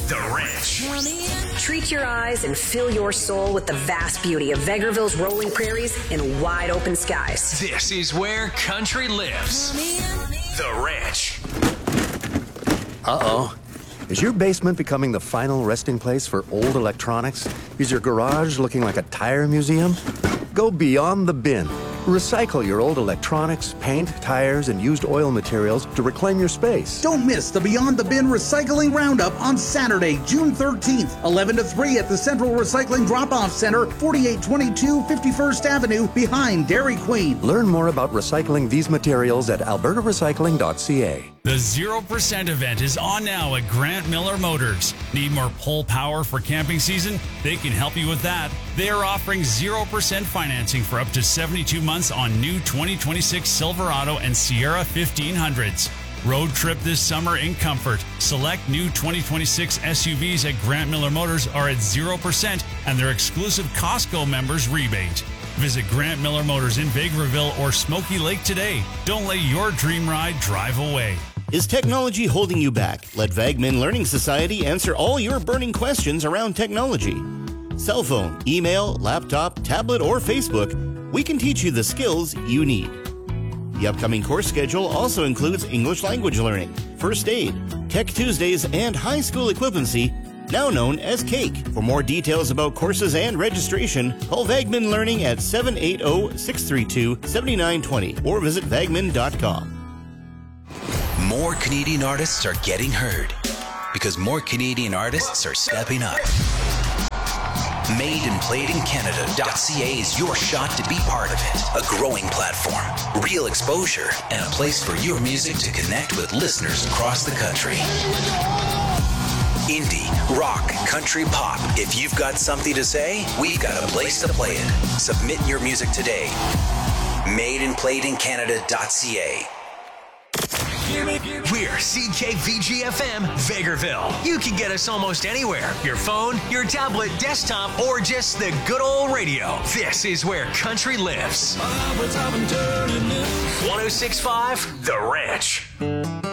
The Ranch. Treat your eyes and fill your soul with the vast beauty of Vegreville's rolling prairies and wide open skies. This is where country lives. The Ranch. Uh-oh. Is your basement becoming the final resting place for old electronics? Is your garage looking like a tire museum? Go beyond the bin. Recycle your old electronics, paint, tires, and used oil materials to reclaim your space. Don't miss the Beyond the Bin Recycling Roundup on Saturday, June 13th, 11 to 3 at the Central Recycling Drop-Off Center, 4822 51st Avenue, behind Dairy Queen. Learn more about recycling these materials at albertarecycling.ca. The 0% event is on now at Grant Miller Motors. Need more pull power for camping season? They can help you with that. They are offering 0% financing for up to 72 months on new 2026 Silverado and Sierra 1500s. Road trip this summer in comfort. Select new 2026 SUVs at Grant Miller Motors are at 0% and their exclusive Costco members rebate. Visit Grant Miller Motors in Vegreville or Smoky Lake today. Don't let your dream ride drive away. Is technology holding you back? Let Vagman Learning Society answer all your burning questions around technology. Cell phone, email, laptop, tablet, or Facebook, we can teach you the skills you need. The upcoming course schedule also includes English language learning, first aid, Tech Tuesdays, and high school equivalency, now known as CAKE. For more details about courses and registration, call Vagman Learning at 780-632-7920 or visit vagman.com. More Canadian artists are getting heard because more Canadian artists are stepping up. MadeandPlayedInCanada.ca is your shot to be part of it. A growing platform, real exposure, and a place for your music to connect with listeners across the country. Indie, rock, country, pop. If you've got something to say, we've got a place to play it. Submit your music today. MadeandPlayedInCanada.ca. We're CKVG-FM, Vegreville. You can get us almost anywhere. Your phone, your tablet, desktop, or just the good old radio. This is where country lives. 106.5 The Ranch.